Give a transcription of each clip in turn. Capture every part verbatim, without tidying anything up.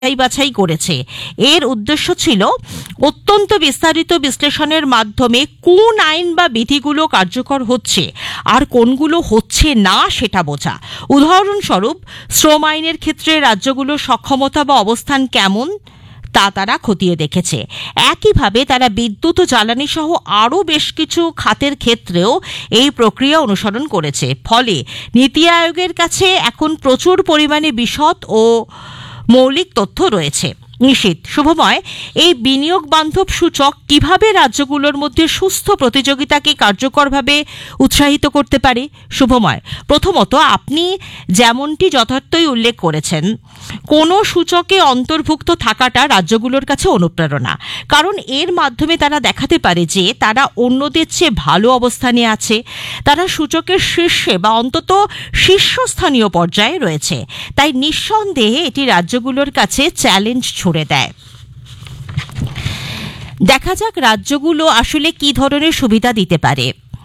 বাছাই করেছে। এর উদ্দেশ্য ছিল অত্যন্ত বিস্তারিত বিশ্লেষণের মাধ্যমে কোন আইন বা বিধিগুলো কার্যকর হচ্ছে আর কোনগুলো হচ্ছে না সেটা বোঝা। উদাহরণস্বরূপ, শ্রম আইনের ক্ষেত্রে রাজ্যগুলোর সক্ষমতা বা অবস্থান কেমন তা তারা খতিয়ে দেখেছে। একইভাবে তারা বিদ্যুৎ ও জ্বালানি সহ আরও বেশ কিছু খাতের ক্ষেত্রেও এই প্রক্রিয়া অনুসরণ করেছে। ফলে নীতি আয়োগের কাছে এখন প্রচুর পরিমাণে বিশদ ও মৌলিক তথ্য রয়েছে। নিশ্চিত শুভময়, এই বিনিয়োগ বান্ধব সূচক কিভাবে রাজ্যগুলোর মধ্যে সুস্থ প্রতিযোগিতাকে কার্যকরভাবে উৎসাহিত করতে পারে? শুভময়, প্রথমত আপনি যেমনটি যথার্থই উল্লেখ করেছেন, কোনো সূচকে অন্তর্ভুক্ত থাকাটা রাজ্যগুলোর কাছে অনুপ্রেরণা, কারণ এর মাধ্যমে তারা দেখাতে পারে যে তারা অন্যদের চেয়ে ভালো অবস্থানে আছে, তারা সূচকের শীর্ষে বা অন্তত শীর্ষস্থানীয় পর্যায়ে রয়েছে। তাই নিঃসন্দেহে এটি রাজ্যগুলোর কাছে চ্যালেঞ্জ ছুড়ে দেয়। দেখা যাক রাজ্যগুলো আসলে কি ধরনের সুবিধা দিতে পারে।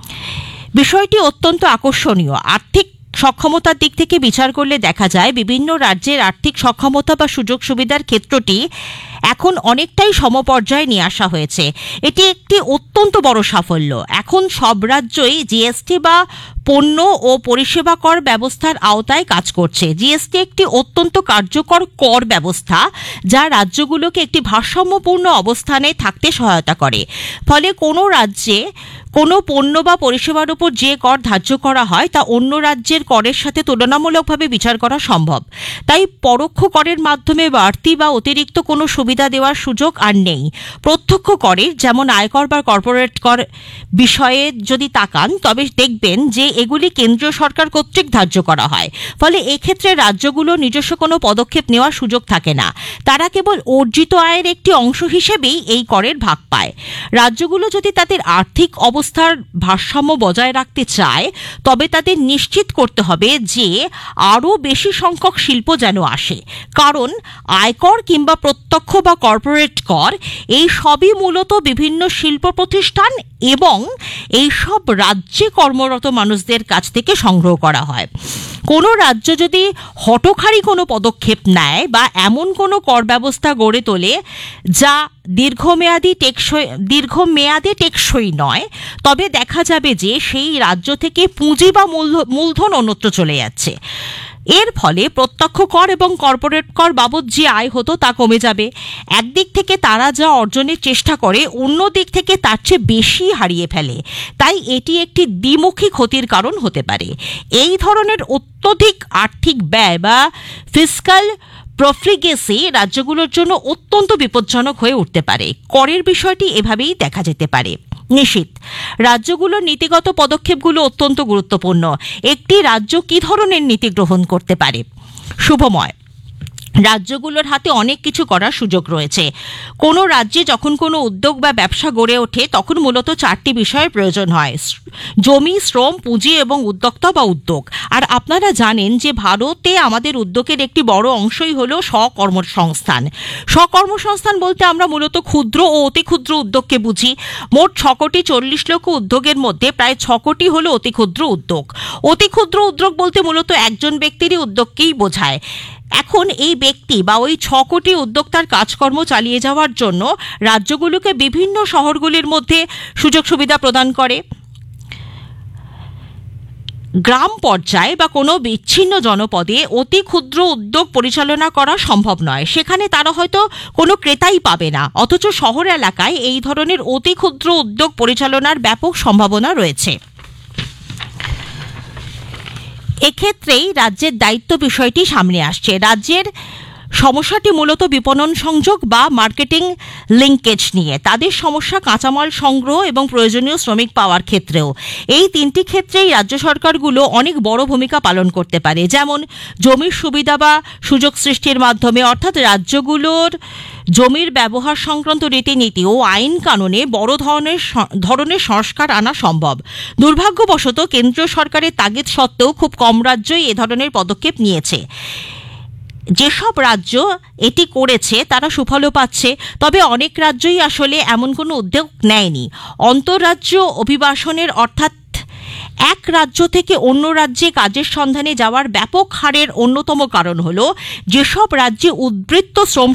বিষয়টি অত্যন্ত আকর্ষণীয়। আর্থিক সক্ষমতার দিক থেকে বিচার করলে দেখা যায় বিভিন্ন রাজ্যের আর্থিক সক্ষমতা বা সুযোগ সুবিধার ক্ষেত্রটি এখন অনেকটাই সমপর্যায়ে নিয়ে আসা হয়েছে। এটি একটি অত্যন্ত বড় সাফল্য। এখন সব রাজ্যই জিএসটি বা পণ্য ও পরিষেবা কর ব্যবস্থার আওতায় কাজ করছে। জিএসটি একটি অত্যন্ত কার্যকর কর ব্যবস্থা যা রাজ্যগুলোকে একটি ভারসাম্যপূর্ণ অবস্থানে থাকতে সহায়তা করে। ফলে কোনো রাজ্যে কোনো পণ্য বা পরিষেবার উপর যে কর ধার্য করা হয় তা অন্য রাজ্যের করের সাথে তুলনামূলকভাবে বিচার করা সম্ভব। তাই পরোক্ষ করের মাধ্যমে বাড়তি বা অতিরিক্ত কোনো সুবিধা দেওয়ার সুযোগ আর নেই। প্রত্যক্ষ করের, যেমন আয়কর বা কর্পোরেট কর বিষয়ে যদি তাকান তবে দেখবেন যে এগুলি কেন্দ্রীয় সরকার কর্তৃক ধার্য করা হয়। ফলে এক্ষেত্রে রাজ্যগুলো নিজস্ব কোনো পদক্ষেপ নেওয়ার সুযোগ থাকে না। তারা কেবল অর্জিত আয়ের একটি অংশ হিসেবেই এই করের ভাগ পায়। রাজ্যগুলো যদি তাদের আর্থিক অবস্থার ভারসাম্য বজায় রাখতে চায় তবে তাদের নিশ্চিত করতে হবে যে আরও বেশি সংখ্যক শিল্প যেন আসে, কারণ আয়কর কিংবা প্রত্যক্ষ বা কর্পোরেট কর এই সবই মূলত বিভিন্ন শিল্প প্রতিষ্ঠান এবং এই সব রাজ্যে কর্মরত মানুষদের কাছ থেকে সংগ্রহ করা হয়। কোনো রাজ্য যদি হঠকারী কোনো পদক্ষেপ নেয় বা এমন কোনো কর ব্যবস্থা গড়ে তোলে যা দীর্ঘমেয়াদী টেকসই দীর্ঘমেয়াদে টেকসই নয়, তবে দেখা যাবে যে সেই রাজ্য থেকে পুঁজি বা মূলধন অন্যত্র চলে যাচ্ছে। এর ফলে প্রত্যক্ষ কর এবং কর্পোরেট কর বাবদ যে আয় হতো তা কমে যাবে। একদিক থেকে তারা যা অর্জনের চেষ্টা করে, অন্য দিক থেকে তার চেয়ে বেশি হারিয়ে ফেলে। তাই এটি একটি দ্বিমুখী ক্ষতির কারণ হতে পারে। এই ধরনের অত্যধিক আর্থিক ব্যয় বা ফিসকাল প্রফ্লিগেসি রাজ্যগুলোর জন্য অত্যন্ত বিপজ্জনক হয়ে উঠতে পারে। করের বিষয়টি এভাবেই দেখা যেতে পারে। নিশ্চিত রাজ্যগুলোর নীতিগত পদক্ষেপগুলো অত্যন্ত গুরুত্বপূর্ণ। একটি রাজ্য কি ধরনের নীতি গ্রহণ করতে পারে? শুভময়, রাজ্যগুলোর হাতে অনেক কিছু করার সুযোগ রয়েছে। কোনো রাজ্যে যখন কোনো উদ্যোগ বা ব্যবসা গড়ে ওঠে তখন মূলত চারটি বিষয়ের প্রয়োজন হয়: জমি, শ্রম, পুঁজি এবং উদ্যোক্তা বা উদ্যোগ। আর আপনারা জানেন যে ভারতে আমাদের উদ্যোগের একটি বড় অংশই হলো স্বকর্মসংস্থান। স্বকর্মসংস্থান বলতে আমরা মূলত ক্ষুদ্র ও অতি ক্ষুদ্র উদ্যোগকে বুঝি। মোট ছ কোটি চল্লিশ লক্ষ উদ্যোগের মধ্যে প্রায় ছ কোটি হলো অতি ক্ষুদ্র উদ্যোগ। অতি ক্ষুদ্র উদ্যোগ বলতে মূলত একজন ব্যক্তিরই উদ্যোগকেই বোঝায়। এখন এই ব্যক্তি বা ওই ছ কোটি উদ্যোক্তার কাজকর্ম চালিয়ে যাওয়ার জন্য রাজ্যগুলোকে বিভিন্ন শহরগুলির মধ্যে সুযোগ সুবিধা প্রদান করে। গ্রাম পর্যায়ে বা কোনো বিচ্ছিন্ন জনপদে অতি ক্ষুদ্র উদ্যোগ পরিচালনা করা সম্ভব নয়। সেখানে তারা হয়তো কোনো ক্রেতাই পাবে না, অথচ শহর এলাকায় এই ধরনের অতি ক্ষুদ্র উদ্যোগ পরিচালনার ব্যাপক সম্ভাবনা রয়েছে। এক্ষেত্রেই রাজ্যের দায়িত্ব বিষয়টি সামনে আসছে। রাজ্যের সমস্যাটি মূলত বিপণন সংযোগ বা মার্কেটিং লিঙ্কেজ নিয়ে। তাদের সমস্যা কাঁচামাল সংগ্রহ এবং প্রয়োজনীয় শ্রমিক পাওয়ার ক্ষেত্রেও। এই তিনটি ক্ষেত্রেই রাজ্য সরকারগুলো অনেক বড় ভূমিকা পালন করতে পারে, যেমন জমির সুবিধা বা সুযোগ সৃষ্টির মাধ্যমে, অর্থাৎ রাজ্যগুলোর জমির ব্যবহার সংক্রান্ত রীতিনীতি ও আইন কানুনে বড় ধরনের ধরনের সংস্কার আনা সম্ভব। দুর্ভাগ্যবশত কেন্দ্রীয় সরকারের তাগিদ সত্ত্বেও খুব কম রাজ্যই এ ধরনের পদক্ষেপ নিয়েছে। যেসব রাজ্য এটি করেছে তারা সুফলও পাচ্ছে, তবে অনেক রাজ্যই আসলে এমন কোনো উদ্যোগ নেয়নি। অন্তঃরাজ্য অভিবাসনের অর্থাৎ এক রাজ্য থেকে অন্য রাজ্যে কাজের সন্ধানে যাওয়ার ব্যাপক হারের অন্যতম কারণ হল যেসব রাজ্যে উদ্বৃত্ত শ্রম